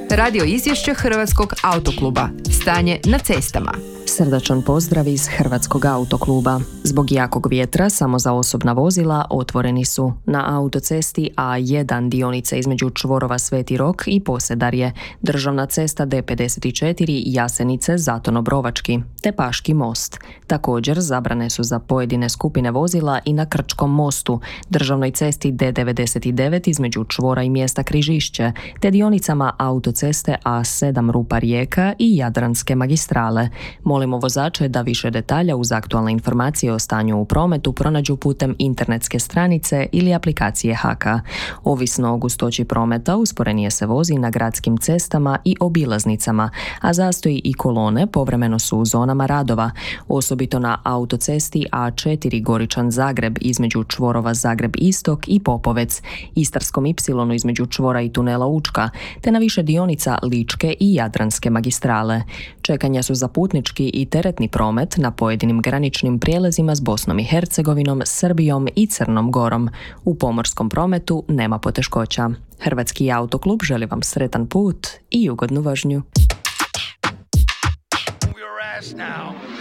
Radio izvješće Hrvatskog autokluba. Stanje na cestama. Srdačan pozdrav iz Hrvatskog autokluba. Zbog jakog vjetra samo za osobna vozila otvoreni su na autocesti A1 dionica između čvorova Sveti Rok i Posedarje, državna cesta D54 Jasenice Zatono-Brovački, te Paški most. Također zabrane su za pojedine skupine vozila i na Krčkom mostu, državnoj cesti D99 između čvora i mjesta Križišće, te dionicama autoceste A7 Rupa Rijeka i Jadranske magistrale. Molimo vozače da više detalja uz aktualne informacije o stanju u prometu pronađu putem internetske stranice ili aplikacije HAKA. Ovisno o gustoći prometa usporenije se vozi na gradskim cestama i obilaznicama, a zastoji i kolone povremeno su u zonama radova, osobito na autocesti A4 Goričan-Zagreb između čvorova Zagreb-Istok i Popovec, Istarskom Y između čvora i tunela Učka, te na više dionica Ličke i Jadranske magistrale. Čekanja su za putnički i teretni promet na pojedinim graničnim prijelazima s Bosnom i Hercegovinom, Srbijom i Crnom Gorom. U pomorskom prometu nema poteškoća. Hrvatski autoklub želi vam sretan put i ugodnu vožnju.